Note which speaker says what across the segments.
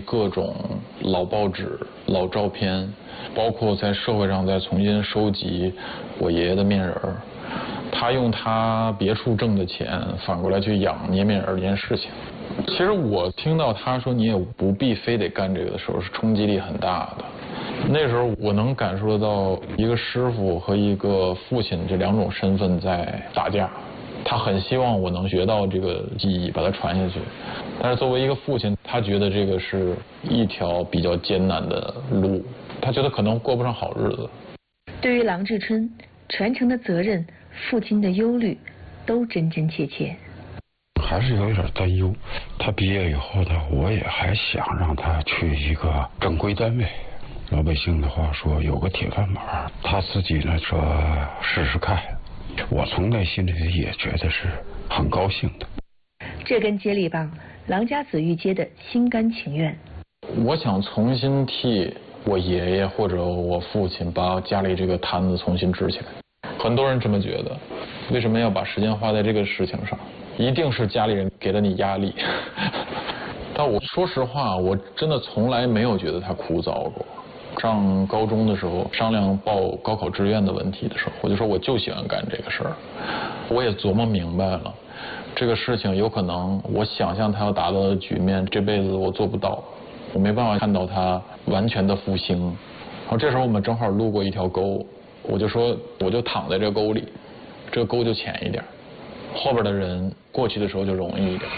Speaker 1: 各种老报纸、老照片，包括在社会上再重新收集我爷爷的面人儿。他用他别处挣的钱反过来去养捏面人这件事情。其实我听到他说你也不必非得干这个的时候，是冲击力很大的。那时候我能感受得到一个师傅和一个父亲这两种身份在打架。他很希望我能学到这个技艺，把它传下去。但是作为一个父亲，他觉得这个是一条比较艰难的路，他觉得可能过不上好日子。
Speaker 2: 对于郎志春，传承的责任、父亲的忧虑，都真真切切。
Speaker 3: 还是有点担忧。他毕业以后呢，我也还想让他去一个正规单位。老百姓的话说，有个铁饭碗，他自己呢说试试看。我从内心里也觉得是很高兴的。
Speaker 2: 这根接力棒，郎家子玉接的心甘情愿。
Speaker 1: 我想重新替我爷爷或者我父亲把家里这个摊子重新支起来。很多人这么觉得，为什么要把时间花在这个事情上？一定是家里人给了你压力。但我说实话，我真的从来没有觉得它枯燥过。上高中的时候商量报高考志愿的问题的时候，我就说我就喜欢干这个事儿。我也琢磨明白了，这个事情有可能我想象它要达到的局面，这辈子我做不到，我没办法看到它完全的复兴。然后这时候我们正好路过一条沟，我就说我就躺在这个沟里，这个沟就浅一点，后边的人过去的时候就容易一点。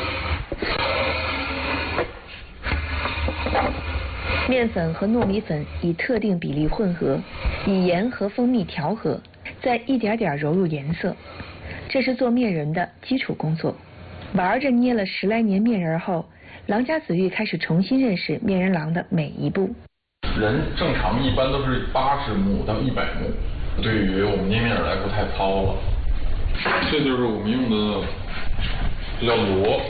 Speaker 2: 面粉和糯米粉以特定比例混合，以盐和蜂蜜调和，再一点点揉入颜色。这是做面人的基础工作。玩着捏了10来年面人后，郎家子玉开始重新认识面人郎的每一步。
Speaker 1: 人正常一般都是80目到100目，对于我们捏面人来说太糙了。这就是我们用的料螺，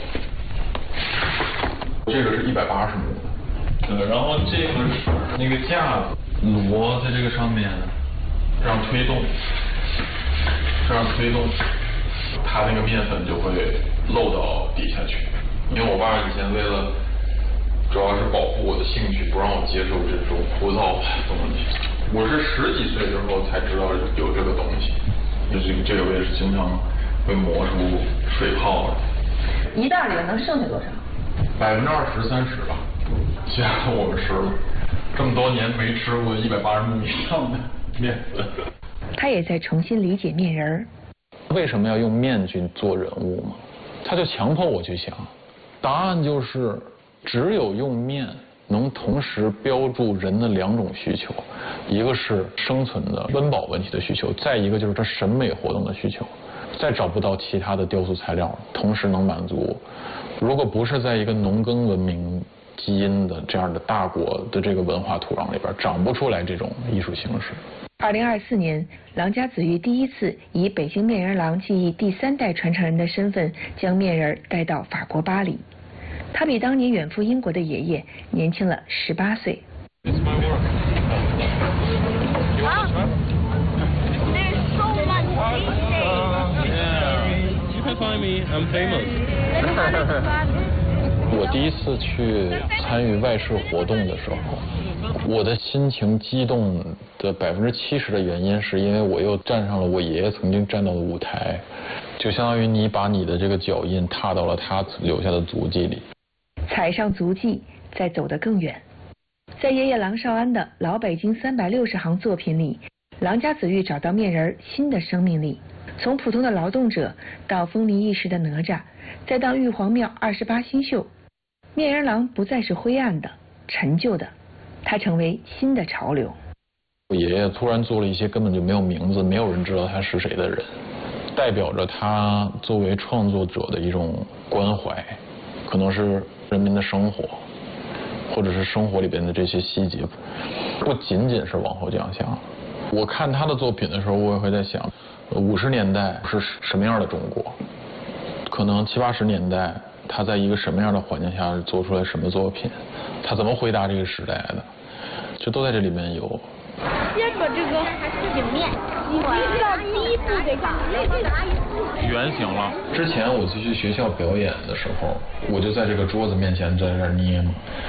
Speaker 1: 这个是180目的。然后这个是那个架子，螺在这个上面这样推动，它那个面粉就会漏到底下去。因为我爸以前为了主要是保护我的兴趣，不让我接受这种枯燥的东西。我是10几岁之后才知道有这个东西，就是这个我也是经常会磨出水泡的。
Speaker 2: 一袋里能剩下多少
Speaker 1: ？20%、30%吧。现在我们吃了这么多年没吃过180目以上的面粉。
Speaker 2: 他也在重新理解面人儿。
Speaker 1: 为什么要用面去做人物吗？他就强迫我去想，答案就是只有用面能同时标注人的2种需求，一个是生存的温饱问题的需求，再一个就是他审美活动的需求。再找不到其他的雕塑材料同时能满足。如果不是在一个农耕文明基因的这样的大国的这个文化土壤里边，长不出来这种艺术形式。
Speaker 2: 2024年，郎家子玉第一次以北京面人郎技艺第3代传承人的身份，将面人带到法国巴黎。他比当年远赴英国的爷爷年轻了18岁。
Speaker 1: 我第一次去参与外事活动的时候，我的心情激动的70%的原因，是因为我又站上了我爷爷曾经站到的舞台，就相当于你把你的这个脚印踏到了他留下的足迹里，
Speaker 2: 踩上足迹，再走得更远。在爷爷郎绍安的老北京360行作品里，郎家子玉找到面人新的生命力。从普通的劳动者到风靡一时的哪吒，再到玉皇庙28星宿，面人郎不再是灰暗的、陈旧的，它成为新的潮流。
Speaker 1: 我爷爷突然做了一些根本就没有名字、没有人知道他是谁的人，代表着他作为创作者的一种关怀，可能是人民的生活，或者是生活里边的这些细节，不仅仅是往后奖项。我看他的作品的时候，我也会在想，50年代是什么样的中国？可能70、80年代，他在一个什么样的环境下做出来什么作品？他怎么回答这个时代的？这都在这里面有。
Speaker 4: 接着这个面，你知道第一步得干嘛？
Speaker 1: 圆形了。之前我去学校表演的时候，我就在这个桌子面前在这儿捏嘛。